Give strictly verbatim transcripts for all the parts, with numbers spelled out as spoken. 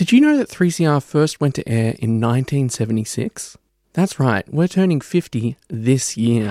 Did you know that three C R first went to air in nineteen seventy-six? That's right, we're turning fifty this year.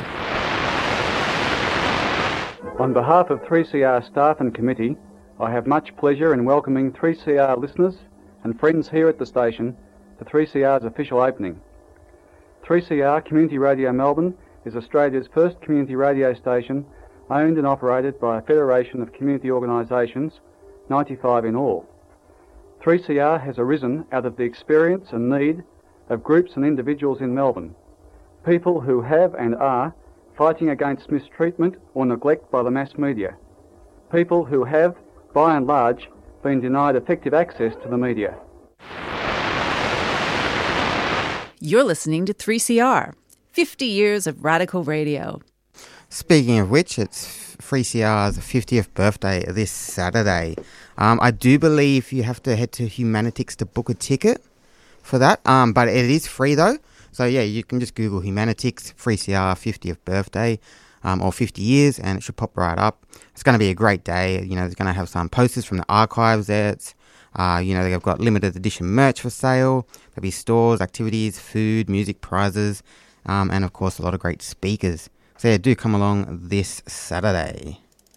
On behalf of three C R staff and committee, I have much pleasure in welcoming three C R listeners and friends here at the station to three C R's official opening. three C R Community Radio Melbourne is Australia's first community radio station owned and operated by a federation of community organisations, ninety-five in all. three C R has arisen out of the experience and need of groups and individuals in Melbourne, people who have and are fighting against mistreatment or neglect by the mass media, people who have, by and large, been denied effective access to the media. You're listening to three C R, fifty years of radical radio. Speaking of which, it's three C R's fiftieth birthday this Saturday. Um, I do believe you have to head to Humanitix to book a ticket for that, um, but it is free though. So yeah, you can just Google Humanitix, three C R fiftieth birthday, um, or fifty years, and it should pop right up. It's going to be a great day. You know, there's going to have some posters from the archives there. It's, uh, you know, they've got limited edition merch for sale. There'll be stores, activities, food, music, prizes, um, and of course a lot of great speakers. So yeah, do come along this Saturday.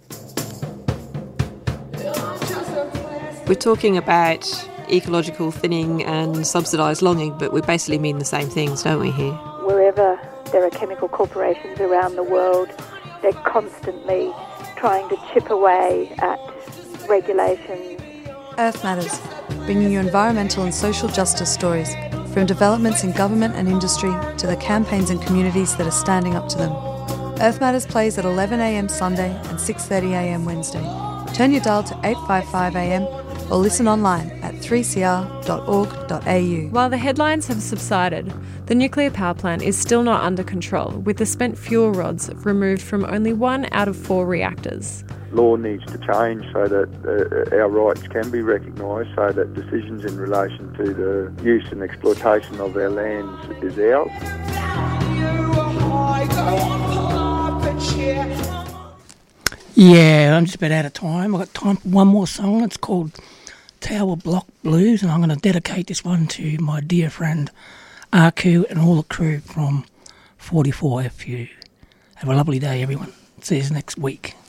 We're talking about ecological thinning and subsidised logging, but we basically mean the same things, don't we, here? Wherever there are chemical corporations around the world, they're constantly trying to chip away at regulations. Earth Matters, bringing you environmental and social justice stories, from developments in government and industry to the campaigns and communities that are standing up to them. Earth Matters plays at eleven a m Sunday and six thirty a m Wednesday. Turn your dial to eight fifty-five a m or listen online at three c r dot org dot a u. While the headlines have subsided, the nuclear power plant is still not under control, with the spent fuel rods removed from only one out of four reactors. Law needs to change so that uh, our rights can be recognised, so that decisions in relation to the use and exploitation of our lands is ours. Yeah, I'm just about out of time. I've got time for one more song. It's called Tower Block Blues, and I'm going to dedicate this one to my dear friend R Q and all the crew from forty-four F U. Have a lovely day, everyone. See you next week.